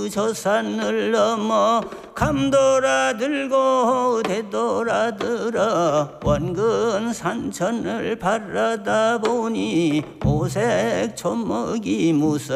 저 산을 넘어 감돌아 들고 되돌아 들어 원근 산천을 바라다 보니 오색 초목이 무성